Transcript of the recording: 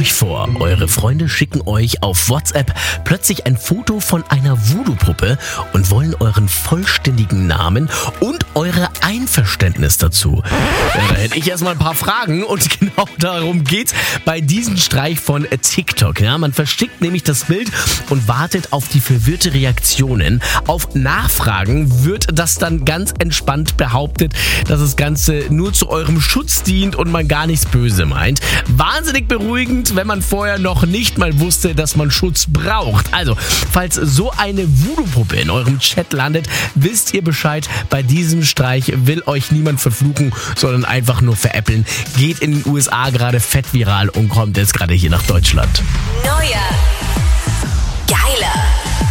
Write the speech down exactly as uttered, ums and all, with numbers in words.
euch vor, eure Freunde schicken euch auf WhatsApp plötzlich ein Foto von einer Voodoo-Puppe und wollen euren vollständigen Namen und eure Einverständnis dazu. Ja, da hätte ich erstmal ein paar Fragen und genau darum geht's bei diesem Streich von TikTok. Ja, man verschickt nämlich das Bild und wartet auf die verwirrte Reaktionen. Auf Nachfragen wird das dann ganz entspannt behauptet, dass das Ganze nur zu eurem Schutz dient und man gar nichts Böse meint. Wahnsinnig beruhigend, wenn man vorher noch nicht mal wusste, dass man Schutz braucht. Also, falls so eine Voodoo-Puppe in eurem Chat landet, wisst ihr Bescheid. Bei diesem Streich will euch niemand verfluchen, sondern einfach nur veräppeln. Geht in den U S A gerade fett viral und kommt jetzt gerade hier nach Deutschland. Neuer